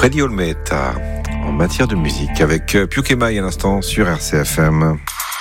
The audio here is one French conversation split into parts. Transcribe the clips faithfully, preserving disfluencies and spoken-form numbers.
Freddy Olmeta en matière de musique avec Piukemai à l'instant sur R C F M.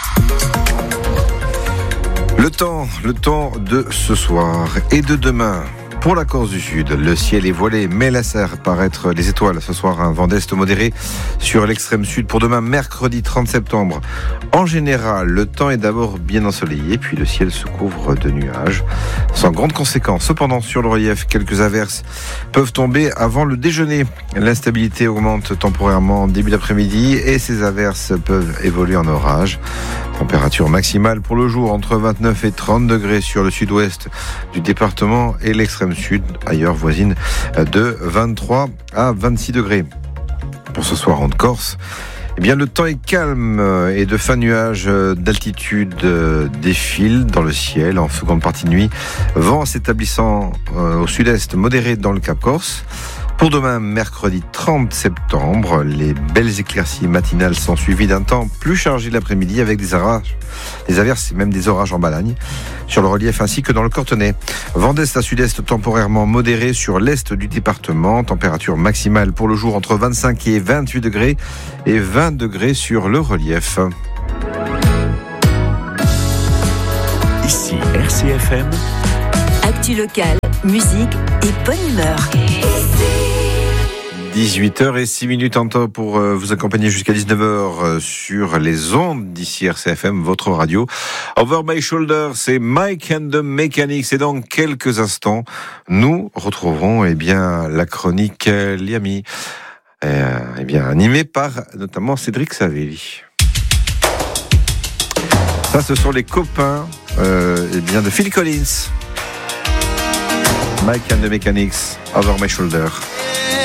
Le temps, le temps de ce soir et de demain. Pour la Corse du Sud, le ciel est voilé, mais laisse paraître les étoiles. Ce soir, un vent d'est modéré sur l'extrême sud. Pour demain, mercredi trente septembre. En général, le temps est d'abord bien ensoleillé, puis le ciel se couvre de nuages, sans grande conséquence. Cependant, sur le relief, quelques averses peuvent tomber avant le déjeuner. L'instabilité augmente temporairement en début d'après-midi et ces averses peuvent évoluer en orage. Température maximale pour le jour entre vingt-neuf et trente degrés sur le sud-ouest du département et l'extrême sud, ailleurs voisine de vingt-trois à vingt-six degrés. Pour ce soir en Corse, eh bien, le temps est calme et de fins nuages d'altitude défilent dans le ciel en seconde partie de nuit. Vent s'établissant au sud-est modéré dans le Cap Corse. Pour demain, mercredi trente septembre, les belles éclaircies matinales sont suivies d'un temps plus chargé l'après-midi avec des orages, des averses et même des orages en Balagne sur le relief ainsi que dans le Cortenay. Vent d'est à sud-est temporairement modéré sur l'est du département. Température maximale pour le jour entre vingt-cinq et vingt-huit degrés et vingt degrés sur le relief. Ici R C F M. Actu locale, musique et bonne humeur. dix-huit heures zéro six minutes en temps pour vous accompagner jusqu'à dix-neuf heures sur les ondes d'ici R C F M, votre radio. Over My Shoulder, c'est Mike and the Mechanics. Et dans quelques instants, nous retrouverons eh bien, la chronique Liami, euh, eh bien, animée par notamment Cédric Savelli. Ça, ce sont les copains euh, eh bien, de Phil Collins. Mike and the Mechanics, Over My Shoulder.